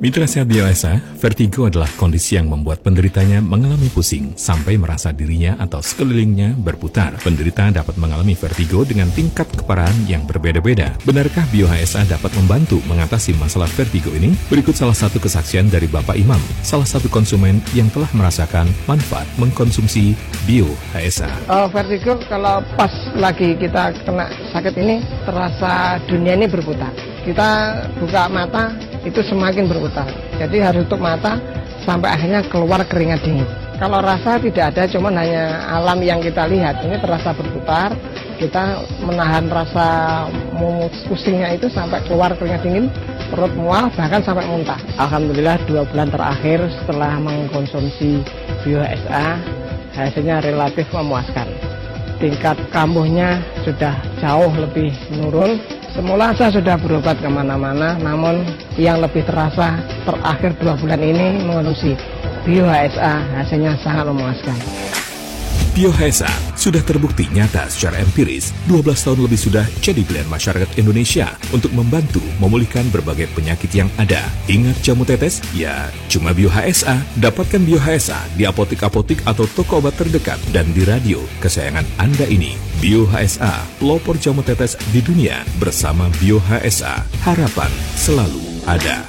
Mitra sehat BioHSA, vertigo adalah kondisi yang membuat penderitanya mengalami pusing sampai merasa dirinya atau sekelilingnya berputar. Penderita dapat mengalami vertigo dengan tingkat keparahan yang berbeda-beda. Benarkah BioHSA dapat membantu mengatasi masalah vertigo ini? Berikut salah satu kesaksian dari Bapak Imam, salah satu konsumen yang telah merasakan manfaat mengkonsumsi BioHSA. Vertigo kalau pas lagi kita kena sakit ini, terasa dunia ini berputar. Kita buka mata, itu semakin berputar. Jadi harus tutup mata sampai akhirnya keluar keringat dingin. Kalau rasa tidak ada, cuma hanya alam yang kita lihat. Ini terasa berputar, kita menahan rasa pusingnya itu sampai keluar keringat dingin, perut mual, bahkan sampai muntah. Alhamdulillah 2 bulan terakhir setelah mengkonsumsi BioHSA, hasilnya relatif memuaskan. Tingkat kambuhnya sudah jauh lebih menurun. Semula saya sudah berobat kemana-mana, namun yang lebih terasa terakhir 2 bulan ini mengonsumsi BioHSA, hasilnya sangat memuaskan. BioHSA sudah terbukti nyata secara empiris 12 tahun lebih sudah jadi pilihan masyarakat Indonesia untuk membantu memulihkan berbagai penyakit yang ada. Ingat jamu tetes? Ya, cuma BioHSA. Dapatkan BioHSA di apotik-apotik atau toko obat terdekat dan di radio kesayangan Anda ini. BioHSA, pelopor jamu tetes di dunia bersama BioHSA. Harapan selalu ada.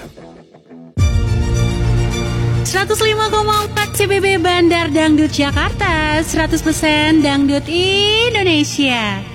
105,4 CBB Bandar Dangdut Jakarta, 100% Dangdut Indonesia.